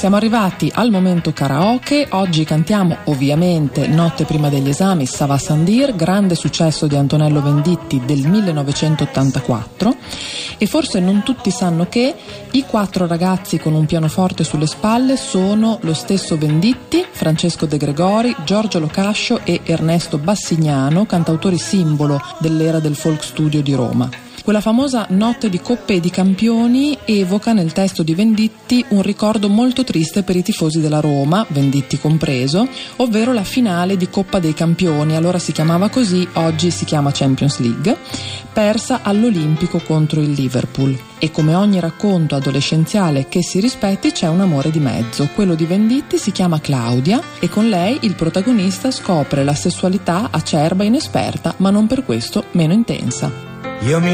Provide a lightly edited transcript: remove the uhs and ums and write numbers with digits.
Siamo arrivati al momento karaoke. Oggi cantiamo ovviamente Notte prima degli esami, Ça va sans dire, grande successo di Antonello Venditti del 1984, e forse non tutti sanno che i 4 ragazzi con un pianoforte sulle spalle sono lo stesso Venditti, Francesco De Gregori, Giorgio Locascio e Ernesto Bassignano, cantautori simbolo dell'era del folk studio di Roma. Quella famosa Notte di Coppe e di Campioni evoca nel testo di Venditti un ricordo molto triste per i tifosi della Roma, Venditti compreso, ovvero la finale di Coppa dei Campioni, allora si chiamava così, oggi si chiama Champions League, persa all'Olimpico contro il Liverpool. E come ogni racconto adolescenziale che si rispetti c'è un amore di mezzo. Quello di Venditti si chiama Claudia e con lei il protagonista scopre la sessualità acerba e inesperta, ma non per questo meno intensa. Io mi